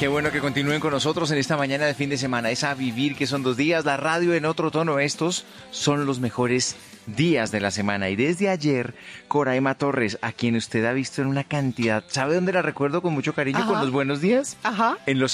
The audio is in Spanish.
Qué bueno que continúen con nosotros en esta mañana de fin de semana. Es a vivir, que son 2 días. La radio en otro tono. Estos son los mejores días de la semana. Y desde ayer, Coraima Torres, a quien usted ha visto en una cantidad. ¿Sabe dónde la recuerdo con mucho cariño? Ajá. Con los buenos días. Ajá. En los